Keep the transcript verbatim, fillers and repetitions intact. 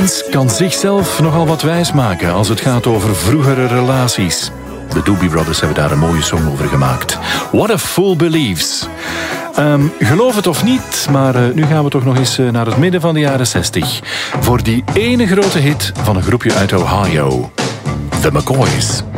mens kan zichzelf nogal wat wijsmaken als het gaat over vroegere relaties. De Doobie Brothers hebben daar een mooie song over gemaakt. What a Fool Believes. Um, geloof het of niet, maar uh, nu gaan we toch nog eens uh, naar het midden van de jaren zestig. Voor die ene grote hit van een groepje uit Ohio. The McCoys.